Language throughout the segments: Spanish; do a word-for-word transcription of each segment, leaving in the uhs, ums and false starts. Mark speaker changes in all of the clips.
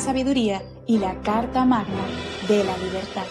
Speaker 1: sabiduría y la Carta Magna de la libertad.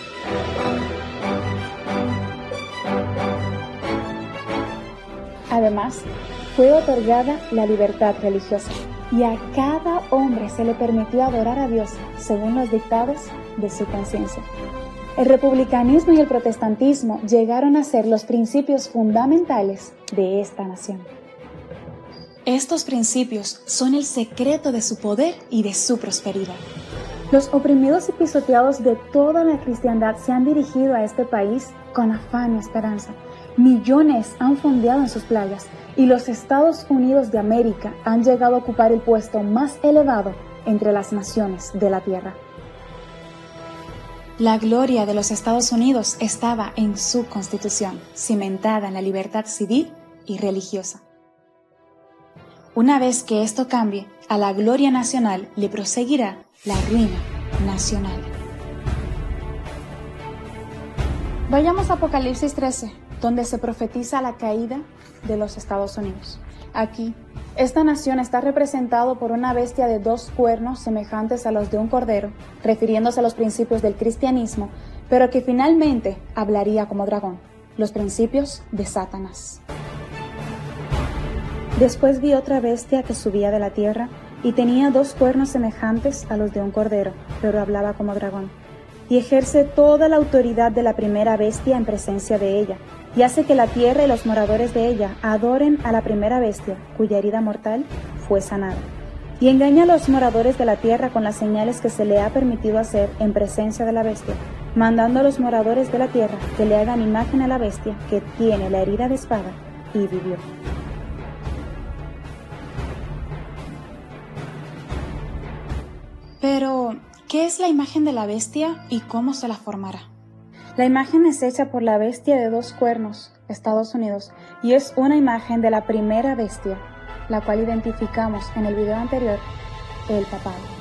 Speaker 1: Además, fue otorgada la libertad religiosa y a cada hombre se le permitió adorar a Dios según los dictados de su conciencia. El republicanismo y el protestantismo llegaron a ser los principios fundamentales de esta nación. Estos principios son el secreto de su poder y de su prosperidad. Los oprimidos y pisoteados de toda la cristiandad se han dirigido a este país con afán y esperanza. Millones han fondeado en sus playas y los Estados Unidos de América han llegado a ocupar el puesto más elevado entre las naciones de la tierra. La gloria de los Estados Unidos estaba en su Constitución, cimentada en la libertad civil y religiosa. Una vez que esto cambie, a la gloria nacional le proseguirá la ruina nacional. Vayamos a Apocalipsis trece, donde se profetiza la caída de los Estados Unidos. Aquí, esta nación está representada por una bestia de dos cuernos semejantes a los de un cordero, refiriéndose a los principios del cristianismo, pero que finalmente hablaría como dragón, los principios de Satanás. Después vi otra bestia que subía de la tierra y tenía dos cuernos semejantes a los de un cordero, pero hablaba como dragón, y ejerce toda la autoridad de la primera bestia en presencia de ella, y hace que la tierra y los moradores de ella adoren a la primera bestia, cuya herida mortal fue sanada, y engaña a los moradores de la tierra con las señales que se le ha permitido hacer en presencia de la bestia, mandando a los moradores de la tierra que le hagan imagen a la bestia que tiene la herida de espada y vivió. Pero, ¿qué es la imagen de la bestia y cómo se la formará? La imagen es hecha por la bestia de dos cuernos, Estados Unidos, y es una imagen de la primera bestia, la cual identificamos en el video anterior, el papado.